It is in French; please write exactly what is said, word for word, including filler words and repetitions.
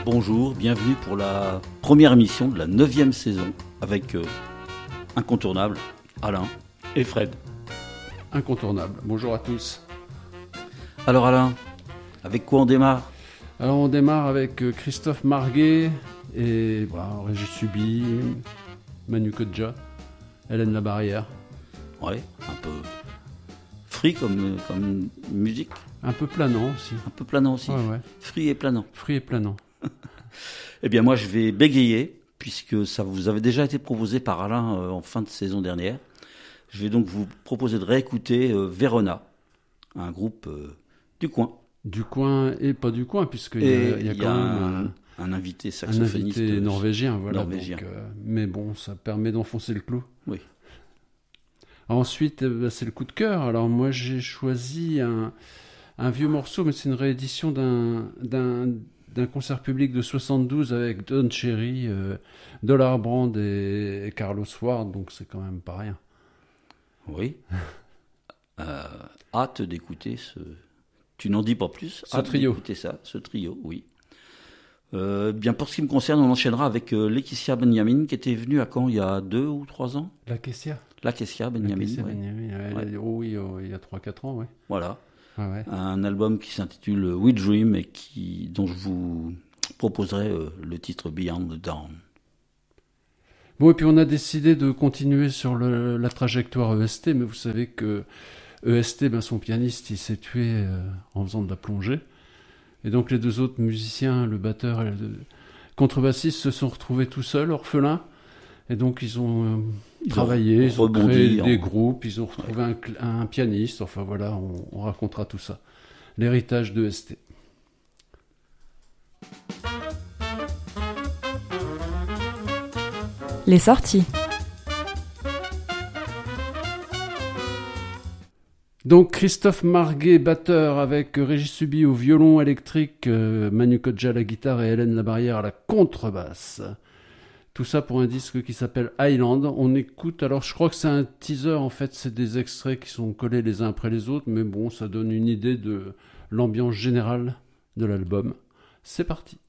Bonjour, bienvenue pour la première émission de la neuvième saison avec euh, incontournable Alain et Fred. Incontournable. Bonjour à tous. Alors Alain, avec quoi on démarre ? Alors on démarre avec Christophe Marguet et bah, Régis Subi, Manu Kodja, Hélène Labarrière. Ouais, un peu free comme, comme musique. Un peu planant aussi. Un peu planant aussi. Ouais, ouais. Free et planant. Free et planant. Eh bien moi je vais bégayer, puisque ça vous avait déjà été proposé par Alain euh, en fin de saison dernière. Je vais donc vous proposer de réécouter euh, Verona, un groupe euh, du coin. Du coin et pas du coin, puisqu'il y a, il y a il quand y a même un, un invité un saxophoniste invité norvégien. Voilà, norvégien. donc, euh, mais bon, ça permet d'enfoncer le clou. Oui. Ensuite, euh, bah, c'est le coup de cœur. Alors moi j'ai choisi un, un vieux morceau, mais c'est une réédition d'un... d'un d'un concert public de soixante-douze avec Don Cherry, euh, Dollar Brand et, et Carlos Ward, donc c'est quand même pas rien. Oui. euh, hâte d'écouter ce... Tu n'en dis pas plus. Ce hâte trio. d'écouter ça, ce trio, oui. Euh, bien, pour ce qui me concerne, on enchaînera avec euh, Laetitia Benjamin, qui était venue à Caen il y a deux ou trois ans. La Kessia. Laetitia Benjamin, Laetitia ouais. Benjamin, ouais, Ouais. elle- oh oui, oh, il y a trois quatre ans, oui. Voilà. Ouais, ouais. Un album qui s'intitule We Dream et qui, dont je vous proposerai euh, le titre Beyond the Dawn. Bon, et puis on a décidé de continuer sur le- la trajectoire E S T, mais vous savez que E S T, ben, son pianiste, il s'est tué euh, en faisant de la plongée. Et donc les deux autres musiciens, le batteur et le contrebassiste, se sont retrouvés tout seuls, orphelins. Et donc ils ont euh, Ils travaillé, ont ils ont rebondi créé en- des groupes, ils ont retrouvé un, cl- un pianiste. Enfin voilà, on, on racontera tout ça. L'héritage de E S T. Les sorties. Donc Christophe Marguet, batteur, avec Régis Subi au violon électrique, euh, Manu Kodja à la guitare et Hélène Labarrière à la contrebasse. Tout ça pour un disque qui s'appelle Island. On écoute, alors je crois que c'est un teaser, en fait c'est des extraits qui sont collés les uns après les autres, mais bon, ça donne une idée de l'ambiance générale de l'album. C'est parti.